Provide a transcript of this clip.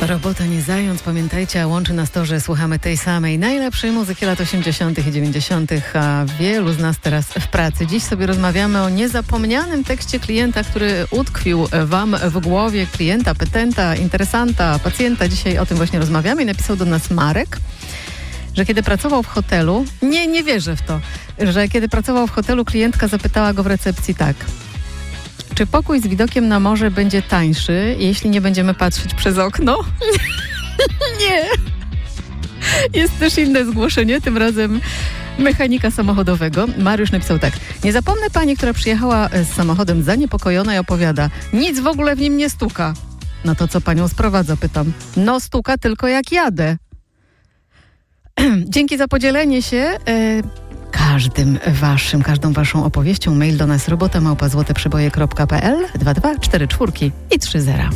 Robota nie zając, pamiętajcie, a łączy nas to, że słuchamy tej samej najlepszej muzyki lat 80. i 90., a wielu z nas teraz w pracy. Dziś sobie rozmawiamy o niezapomnianym tekście klienta, który utkwił wam w głowie, klienta, petenta, interesanta, pacjenta. Dzisiaj o tym właśnie rozmawiamy i napisał do nas Marek, że kiedy pracował w hotelu, nie wierzę w to, że kiedy pracował w hotelu, klientka zapytała go w recepcji tak: czy pokój z widokiem na morze będzie tańszy, jeśli nie będziemy patrzeć przez okno? Nie. Jest też inne zgłoszenie, tym razem mechanika samochodowego. Mariusz napisał tak: nie zapomnę pani, która przyjechała z samochodem zaniepokojona i opowiada: nic w ogóle w nim nie stuka. No to co panią sprowadza, pytam. No stuka tylko jak jadę. Dzięki za podzielenie się każdą waszą opowieścią. Mail do nas robota@złoteprzeboje.pl 2244 i 30.